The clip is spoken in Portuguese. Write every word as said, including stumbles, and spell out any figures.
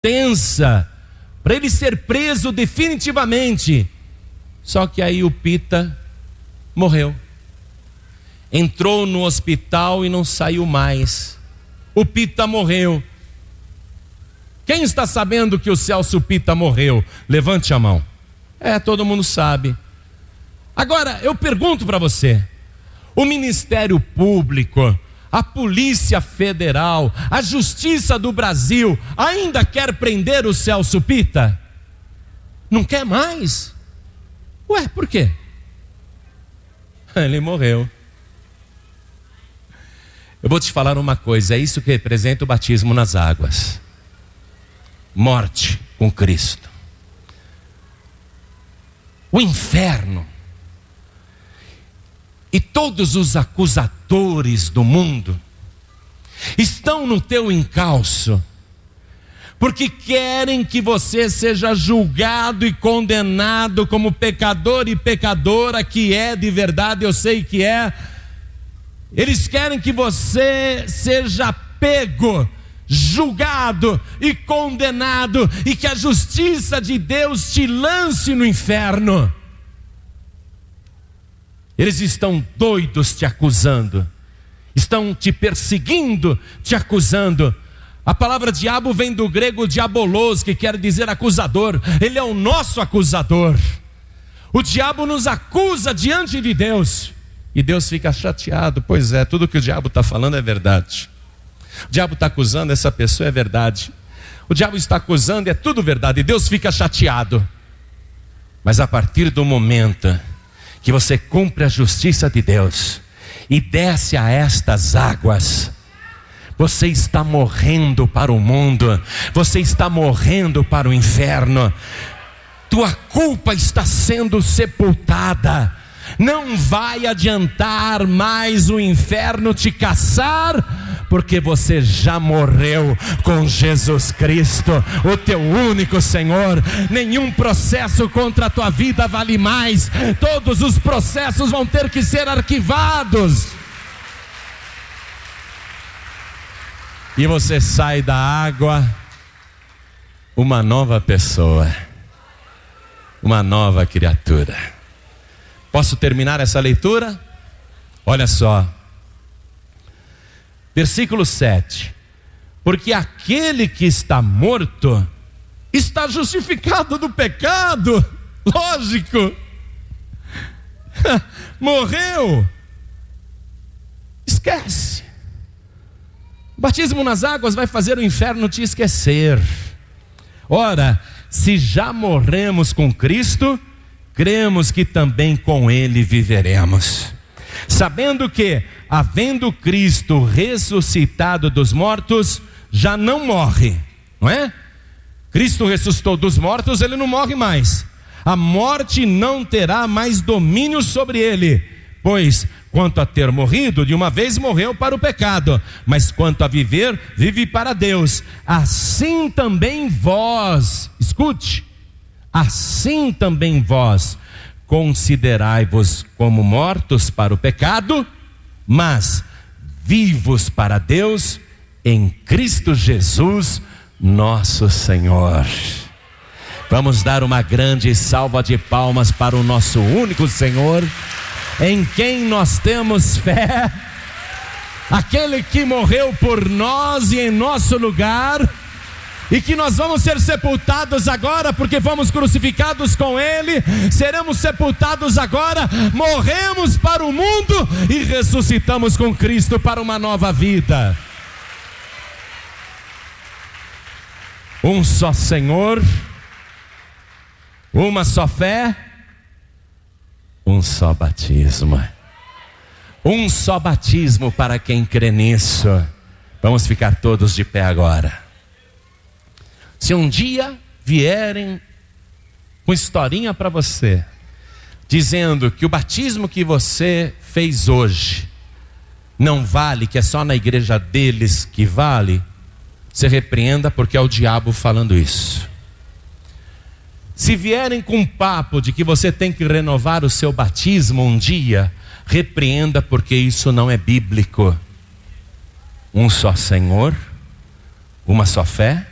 tensa para ele ser preso definitivamente. Só que aí o Pita morreu. Entrou no hospital e não saiu mais. O Pita morreu. Quem está sabendo que o Celso Pita morreu? Levante a mão. É, todo mundo sabe. Agora, eu pergunto para você: o Ministério Público, a Polícia Federal, a Justiça do Brasil ainda quer prender o Celso Pita? Não quer mais? Ué, por quê? Ele morreu. Eu vou te falar uma coisa, é isso que representa o batismo nas águas. Morte com Cristo. O inferno e todos os acusadores do mundo estão no teu encalço, porque querem que você seja julgado e condenado como pecador e pecadora, que é de verdade, eu sei que é. Eles querem que você seja pego, julgado e condenado, e que a justiça de Deus te lance no inferno. Eles estão doidos te acusando, estão te perseguindo, te acusando. A palavra diabo vem do grego diabolos, que quer dizer acusador. Ele é o nosso acusador. O diabo nos acusa diante de Deus, e Deus fica chateado. Pois é, tudo que o diabo está falando é verdade. O diabo está acusando essa pessoa, é verdade. O diabo está acusando, é tudo verdade, e Deus fica chateado. Mas a partir do momento que você cumpre a justiça de Deus e desce a estas águas, você está morrendo para o mundo, você está morrendo para o inferno. Tua culpa está sendo sepultada. Não vai adiantar mais o inferno te caçar, porque você já morreu com Jesus Cristo, o teu único Senhor. Nenhum processo contra a tua vida vale mais. Todos os processos vão ter que ser arquivados. E você sai da água uma nova pessoa, uma nova criatura. Posso terminar essa leitura? Olha só, versículo sete: porque aquele que está morto está justificado do pecado. Lógico, morreu, esquece. O batismo nas águas vai fazer o inferno te esquecer. Ora, se já morremos com Cristo, cremos que também com Ele viveremos, sabendo que, havendo Cristo ressuscitado dos mortos, já não morre, não é? Cristo ressuscitou dos mortos, Ele não morre mais. A morte não terá mais domínio sobre Ele, pois quanto a ter morrido, de uma vez morreu para o pecado, mas quanto a viver, vive para Deus. Assim também vós, escute, assim também vós considerai-vos como mortos para o pecado, mas vivos para Deus em Cristo Jesus nosso Senhor. Vamos dar uma grande salva de palmas para o nosso único Senhor, em quem nós temos fé, aquele que morreu por nós e em nosso lugar, e que nós vamos ser sepultados agora, porque fomos crucificados com Ele, seremos sepultados agora, morremos para o mundo e ressuscitamos com Cristo para uma nova vida. Um só Senhor, uma só fé, um só batismo. Um só batismo para quem crê nisso. Vamos ficar todos de pé agora. Se um dia vierem com historinha para você, dizendo que o batismo que você fez hoje não vale, que é só na igreja deles que vale, você repreenda, porque é o diabo falando isso. Se vierem com um papo de que você tem que renovar o seu batismo um dia, repreenda, porque isso não é bíblico. Um só Senhor, uma só fé,